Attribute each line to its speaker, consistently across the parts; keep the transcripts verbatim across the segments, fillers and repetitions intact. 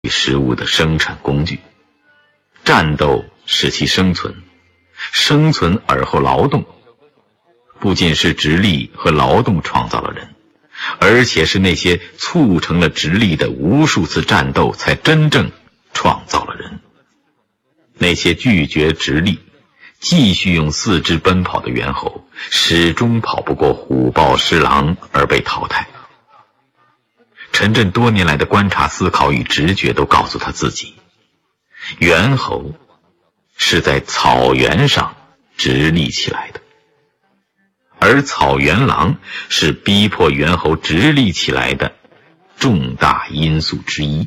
Speaker 1: 食物的生产工具。战斗使其生存，生存而后劳动。不仅是直立和劳动创造了人，而且是那些促成了直立的无数次战斗才真正创造了人。那些拒绝直立继续用四肢奔跑的猿猴，始终跑不过虎豹狮狼而被淘汰。陈震多年来的观察、思考与直觉都告诉他自己，猿猴是在草原上直立起来的，而草原狼是逼迫猿猴直立起来的重大因素之一。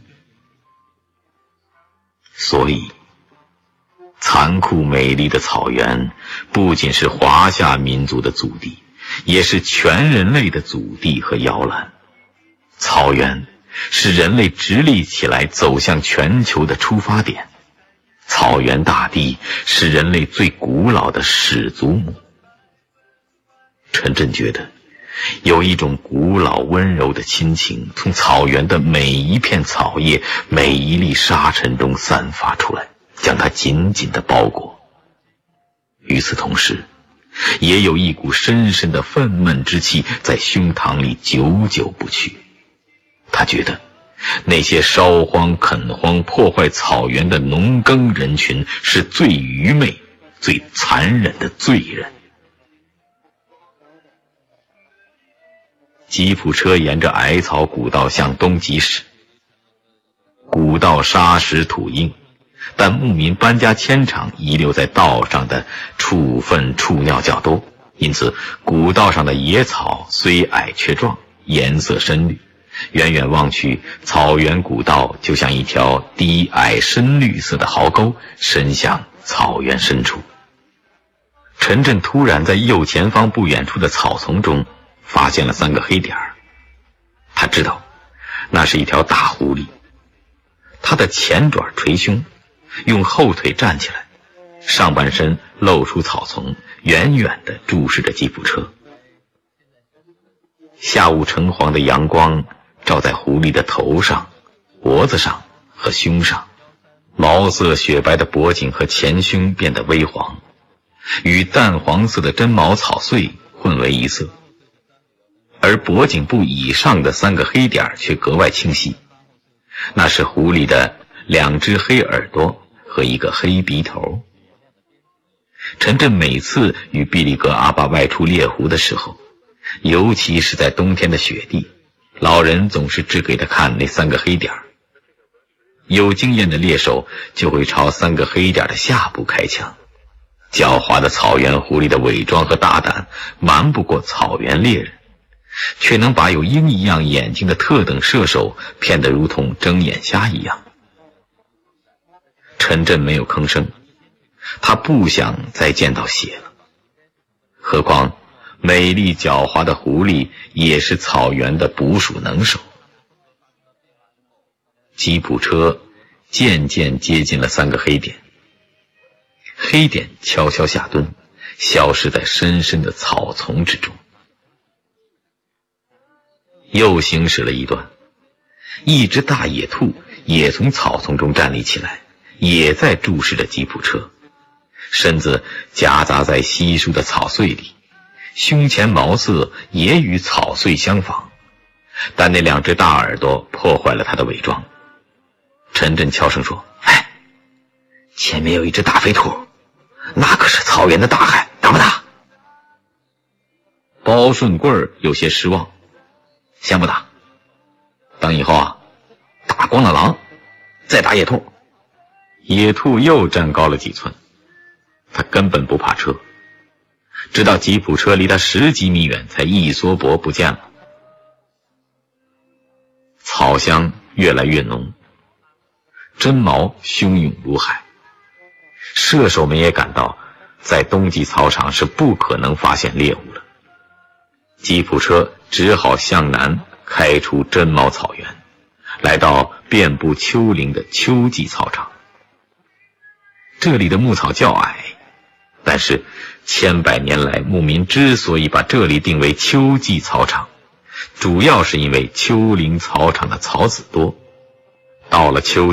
Speaker 1: 所以残酷美丽的草原不仅是华夏民族的祖地，也是全人类的祖地和摇篮。草原是人类直立起来走向全球的出发点，草原大地是人类最古老的始祖母。陈震觉得有一种古老温柔的亲情从草原的每一片草叶、每一粒沙尘中散发出来，将它紧紧地包裹。与此同时，也有一股深深的愤懑之气在胸膛里久久不去。他觉得那些烧荒、垦荒、破坏草原的农耕人群是最愚昧、最残忍的罪人。吉普车沿着矮草古道向东疾驶，古道沙石土硬，但牧民搬家迁场遗留在道上的畜粪畜尿较多，因此古道上的野草虽矮却壮，颜色深绿。远远望去，草原古道就像一条低矮深绿色的壕沟，伸向草原深处。陈震突然在右前方不远处的草丛中发现了三个黑点儿，他知道那是一条大狐狸。它的前爪捶胸，用后腿站起来，上半身露出草丛，远远地注视着吉普车。下午橙黄的阳光照在狐狸的头上、脖子上和胸上，毛色雪白的脖颈和前胸变得微黄，与淡黄色的真毛草穗混为一色，而脖颈部以上的三个黑点却格外清晰，那是狐狸的两只黑耳朵和一个黑鼻头。陈震每次与毕利格阿爸外出猎狐的时候，尤其是在冬天的雪地，老人总是只给他看那三个黑点。有经验的猎手就会朝三个黑点的下部开枪。狡猾的草原狐狸的伪装和大胆瞒不过草原猎人，却能把有鹰一样眼睛的特等射手骗得如同睁眼瞎一样。陈震没有吭声，他不想再见到血了。何况美丽狡猾的狐狸也是草原的捕鼠能手。吉普车渐渐接近了三个黑点，黑点悄悄下蹲，消失在深深的草丛之中。又行驶了一段，一只大野兔也从草丛中站立起来，也在注视着吉普车，身子夹杂在稀疏的草穗里，胸前毛色也与草穗相仿，但那两只大耳朵破坏了他的伪装。陈震悄声说：“哎，前面有一只大肥兔，那可是草原的大汉，打不打？”包顺贵儿有些失望：“先不打，等以后啊，打光了狼，再打野兔。”野兔又站高了几寸，他根本不怕车，直到吉普车离他十几米远才一缩脖不见了。草香越来越浓，真毛汹涌如海，射手们也感到在冬季草场是不可能发现猎物了。吉普车只好向南开出真毛草原，来到遍布丘陵的秋季草场。这里的牧草较矮，但是千百年来牧民之所以把这里定为秋季草场，主要是因为丘陵草场的草籽多， 到了秋